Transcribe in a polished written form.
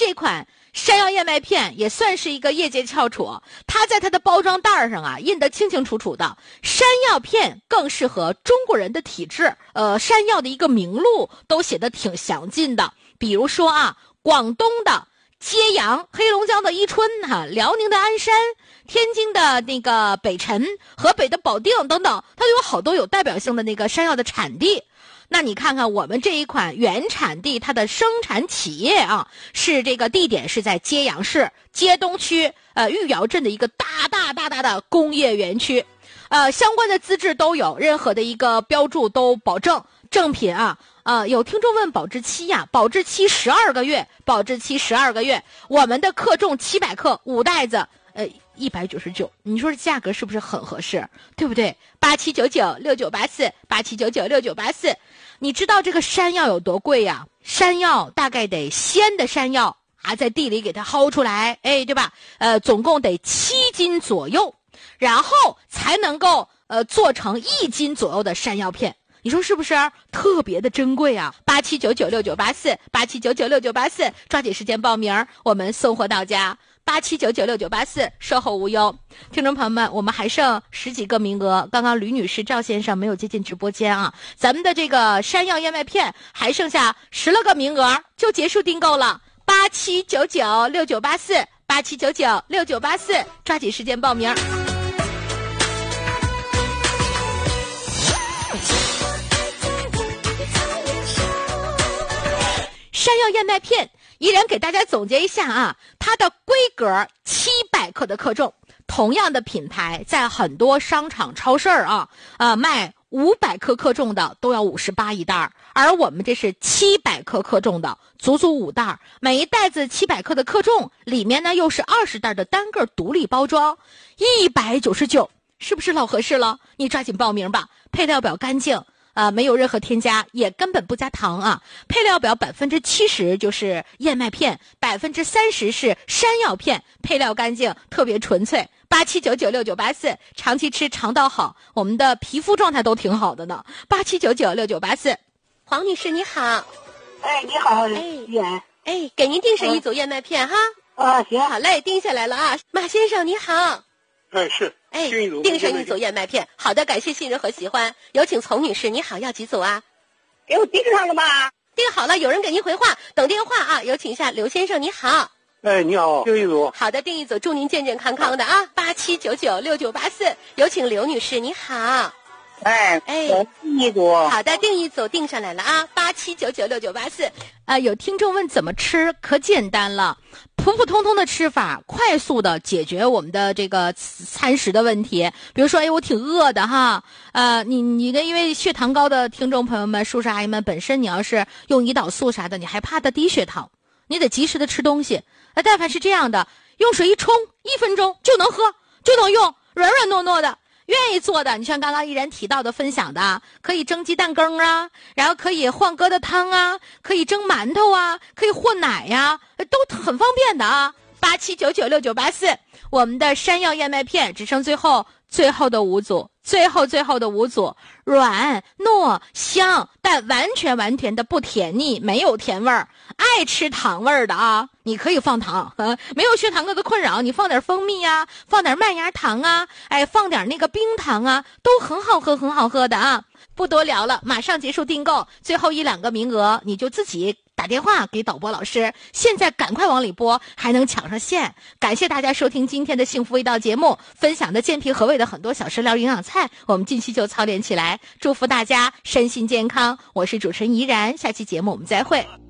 这款山药燕麦片也算是一个业界翘楚，它在它的包装袋上啊印得清清楚楚的，山药片更适合中国人的体质。山药的一个名录都写得挺详尽的，比如说啊，广东的揭阳、黑龙江的伊春辽宁的鞍山、天津的那个北辰、河北的保定等等，它有好多有代表性的那个山药的产地。那你看看我们这一款原产地，它的生产企业啊，是这个地点是在揭阳市揭东区玉窑镇的一个大的工业园区，相关的资质都有，任何的一个标注都保证正品啊。有听众问保质期呀，保质期12个月，保质期12个月，我们的克重700克5袋子，199，你说这价格是不是很合适？对不对？87996984，87996984。你知道这个山药有多贵呀？山药大概得鲜的山药在地里给它薅出来，对吧？总共得7斤左右，然后才能够做成1斤左右的山药片。你说是不是特别的珍贵啊？87996984，87996984，抓紧时间报名，我们送货到家。87996984，售后无忧。听众朋友们，我们还剩10几个名额，刚刚吕女士、赵先生没有接进直播间啊。咱们的这个山药燕麦片还剩下10来个名额，就结束订购了。87996984，87996984，抓紧时间报名。山药燕麦片依然给大家总结一下啊，它的规格700克的克重，同样的品牌在很多商场超市卖500克克重的都要58一袋，而我们这是700克克重的，足足5袋，每一袋子700克的克重，里面呢又是20袋的单个独立包装，199，是不是老合适了？你抓紧报名吧，配料表干净。没有任何添加，也根本不加糖啊。配料表70%就是燕麦片，30%是山药片，配料干净，特别纯粹。87996984，长期吃肠道好，我们的皮肤状态都挺好的呢。87996984，黄女士你好。 你好， 给您订上一组燕麦片哈。 行， 好嘞，订下来了啊。马先生你好。 是。 订上一组燕麦片。好的，感谢信任和喜欢。有请丛女士，你好，要几组啊？ 给我订上了吧？ 订好了，有人给您回话，等电话啊。有请一下刘先生，你好。 你好，订一组。 好的，订一组，祝您健健康康的啊。87996984，有请刘女士，你好。 订一组。 好的，订一组，订上来了啊。87996984。有听众问怎么吃，可简单了。普普通通的吃法，快速的解决我们的这个餐食的问题。比如说，我挺饿的哈，你的因为血糖高的听众朋友们、叔叔阿姨们，本身你要是用胰岛素啥的，你还怕它低血糖，你得及时的吃东西。但凡是这样的，用水一冲，1分钟就能喝，就能用，软软糯糯的。愿意做的，你像刚刚依然提到的分享的，可以蒸鸡蛋羹啊，然后可以换疙瘩汤啊，可以蒸馒头啊，可以和奶呀，都很方便的啊。87996984，我们的山药燕麦片只剩最后的5组，最后的5组，软糯香，但完全的不甜腻，没有甜味儿。爱吃糖味儿的啊，你可以放糖，没有血糖哥的困扰，你放点蜂蜜啊，放点麦芽糖啊，放点那个冰糖啊，都很好喝的啊。不多聊了，马上结束订购，最后1、2个名额，你就自己打电话给导播老师，现在赶快往里拨，还能抢上线。感谢大家收听今天的幸福味道节目，分享的健脾和胃的很多小食疗营养菜，我们近期就操练起来，祝福大家身心健康。我是主持人怡然，下期节目我们再会。